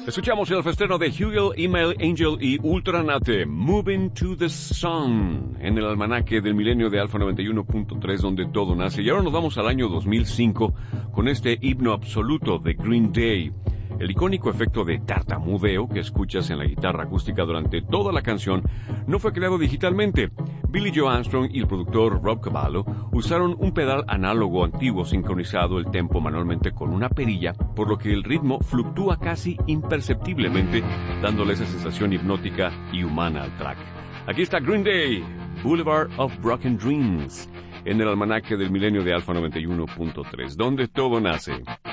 Escuchamos el festero de Hugel, Email, Angel y Ultranate, Moving to the Sun, en el almanaque del milenio de Alfa 91.3, donde todo nace. Y ahora nos vamos al año 2005 con este himno absoluto de Green Day. El icónico efecto de tartamudeo que escuchas en la guitarra acústica durante toda la canción no fue creado digitalmente. Billy Joe Armstrong y el productor Rob Cavallo usaron un pedal análogo antiguo sincronizado el tempo manualmente con una perilla, por lo que el ritmo fluctúa casi imperceptiblemente, dándole esa sensación hipnótica y humana al track. Aquí está Green Day, Boulevard of Broken Dreams, en el almanaque del milenio de Alfa 91.3, donde todo nace.